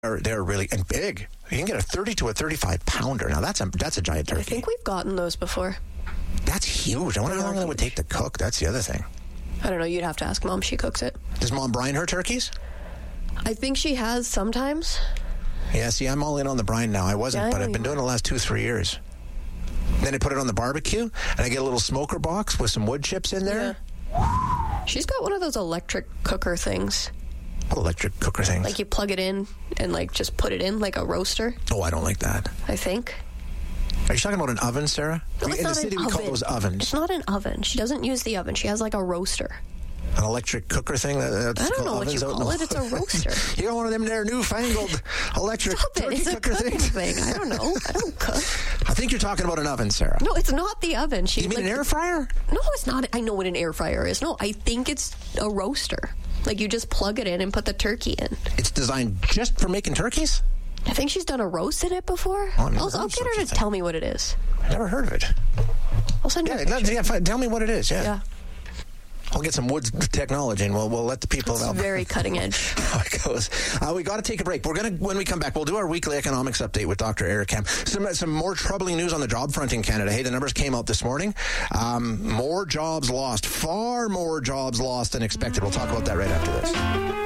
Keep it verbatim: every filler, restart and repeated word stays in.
They're, they're really and big. You can get a thirty to a thirty-five pounder. Now that's a that's a giant turkey. I think we've gotten those before. That's huge. I wonder how long it would take to cook. That's the other thing. I don't know. You'd have to ask Mom. She cooks it. Does Mom brine her turkeys? I think she has sometimes. Yeah, see, I'm all in on the brine now. I wasn't, Yeah, I but know I've been you doing it the last two, three years. Then I put it on the barbecue, and I get a little smoker box with some wood chips in there. Yeah. She's got one of those electric cooker things. Electric cooker things. Like you plug it in and like just put it in like a roaster. Oh, I don't like that. I think. Are you talking about an oven, Sarah? No, we, it's in not the city, an we oven. call those ovens. It's not an oven. She doesn't use the oven. She has like a roaster. An electric cooker thing? That, that's I don't called know what you ovens out in call the- it. It's a roaster. You got one of them there newfangled electric Stop it. turkey It's a cooker cooking things? thing. I don't know. I don't cook. I think you're talking about an oven, Sarah. No, it's not the oven. She, You mean like, an air fryer? No, it's not. I know what an air fryer is. No, I think it's a roaster. Like you just plug it in and put the turkey in. It's designed just for making turkeys? I think she's done a roast in it before. Oh, I've never I'll, heard I'll of get such her a to thing. tell me what it is. I never heard of it. I'll send her Yeah, a picture. let- yeah, fi- tell me what it is. Yeah. Yeah. I'll get some wood technology and we'll we'll let the people It's know very cutting edge. how it goes. Uh, we got to take a break. We're gonna when we come back, we'll do our weekly economics update with Doctor Eric Kam. Some some more troubling news on the job front in Canada. Hey, the numbers came out this morning. Um, more jobs lost, far more jobs lost than expected. We'll talk about that right after this.